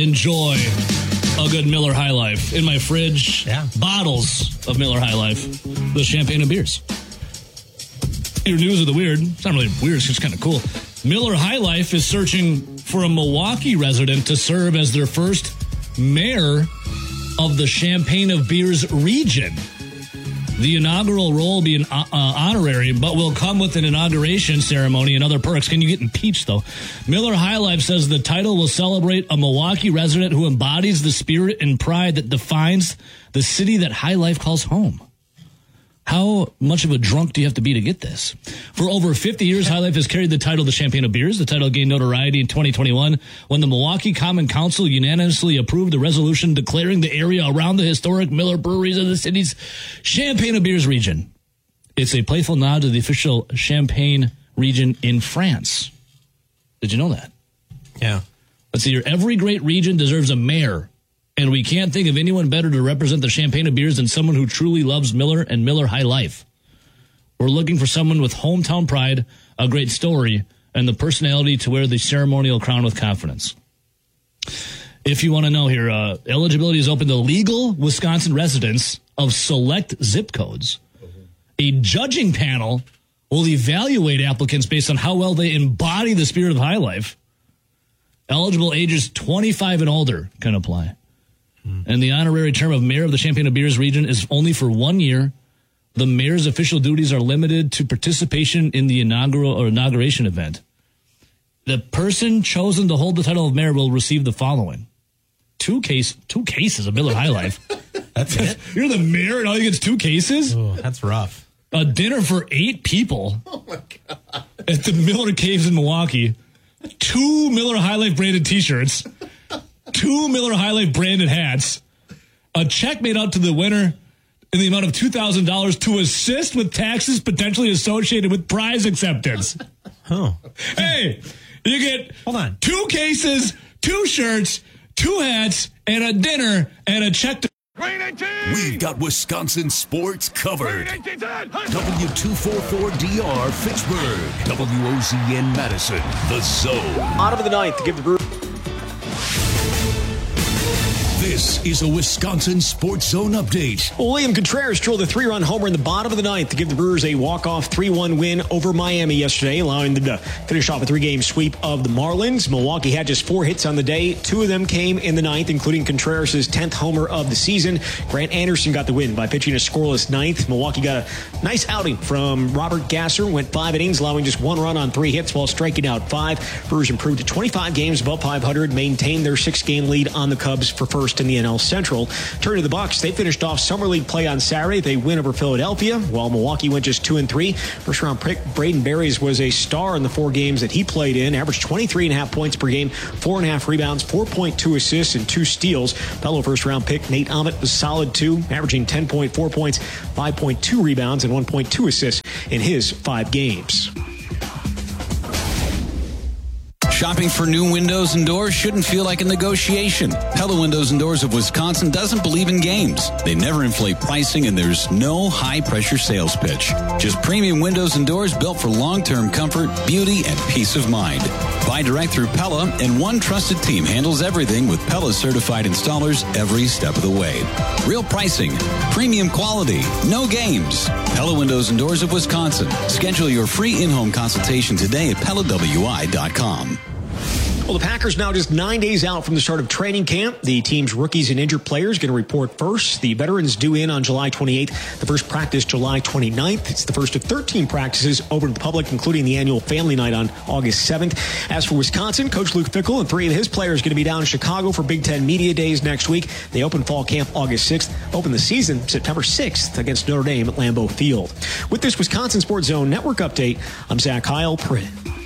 enjoy a good Miller High Life. In my fridge, bottles of Miller High Life, the champagne and beers. Your news of the weird. It's not really weird, it's just kind of cool. Miller High Life is searching for a Milwaukee resident to serve as their first mayor of the Champagne of Beers region. The inaugural role will be an honorary, but will come with an inauguration ceremony and other perks. Can you get impeached, though? Miller High Life says the title will celebrate a Milwaukee resident who embodies the spirit and pride that defines the city that High Life calls home. How much of a drunk do you have to be to get this? For over 50 years, High Life has carried the title the Champagne of Beers. The title gained notoriety in 2021 when the Milwaukee Common Council unanimously approved the resolution declaring the area around the historic Miller breweries of the city's Champagne of Beers region. It's a playful nod to the official Champagne region in France. Did you know that? Yeah. Let's see here. Every great region deserves a mayor. And we can't think of anyone better to represent the Champagne of Beers than someone who truly loves Miller and Miller High Life. We're looking for someone with hometown pride, a great story, and the personality to wear the ceremonial crown with confidence. If you want to know here, eligibility is open to legal Wisconsin residents of select zip codes. A judging panel will evaluate applicants based on how well they embody the spirit of High Life. Eligible ages 25 and older can apply. And the honorary term of mayor of the Champagne of Beers region is only for 1 year. The mayor's official duties are limited to participation in the inauguration event. The person chosen to hold the title of mayor will receive the following. Two cases of Miller High Life. That's it? You're the mayor and all you get is 2 cases? Oh, that's rough. A dinner for 8 people. Oh, my God. At the Miller Caves in Milwaukee. 2 Miller High Life branded t-shirts. 2 Miller High Life branded hats, a check made out to the winner in the amount of $2,000 to assist with taxes potentially associated with prize acceptance. Oh. Hey, you get Hold on. 2 cases, 2 shirts, 2 hats, and a dinner, and a check to... We've got Wisconsin sports covered. W244DR Fitchburg, WOZN Madison, The Zone. Bottom of the ninth to give the Brewers. This is a Wisconsin Sports Zone update. William Contreras drilled a 3-run homer in the bottom of the ninth to give the Brewers a walk-off 3-1 win over Miami yesterday, allowing them to finish off a 3-game sweep of the Marlins. Milwaukee had just 4 hits on the day. 2 of them came in the ninth, including Contreras' 10th homer of the season. Grant Anderson got the win by pitching a scoreless ninth. Milwaukee got a nice outing from Robert Gasser, went 5 innings, allowing just 1 run on 3 hits while striking out 5. Brewers improved to 25 games above 500, maintained their 6-game lead on the Cubs for first in the NL Central. Turning to the Bucks, they finished off Summer League play on Saturday. They win over Philadelphia, while Milwaukee went just 2-3. First round pick Braden Berries was a star in the 4 games that he played in, averaged 23.5 points per game, 4.5 rebounds, 4.2 assists, and 2 steals. Fellow first round pick Nate Ahmet was solid too, averaging 10.4 points, 5.2 rebounds, and 1.2 assists in his 5 games. Shopping for new windows and doors shouldn't feel like a negotiation. Pella Windows and Doors of Wisconsin doesn't believe in games. They never inflate pricing, and there's no high-pressure sales pitch. Just premium windows and doors built for long-term comfort, beauty, and peace of mind. Buy direct through Pella, and one trusted team handles everything with Pella certified installers every step of the way. Real pricing, premium quality, no games. Pella Windows and Doors of Wisconsin. Schedule your free in-home consultation today at PellaWI.com. Well, the Packers now just 9 days out from the start of training camp. The team's rookies and injured players going to report first. The veterans due in on July 28th. The first practice July 29th. It's the first of 13 practices open to the public, including the annual family night on August 7th. As for Wisconsin, Coach Luke Fickell and 3 of his players going to be down in Chicago for Big Ten Media Days next week. They open fall camp August 6th. Open the season September 6th against Notre Dame at Lambeau Field. With this Wisconsin Sports Zone Network update, I'm Zach Heil.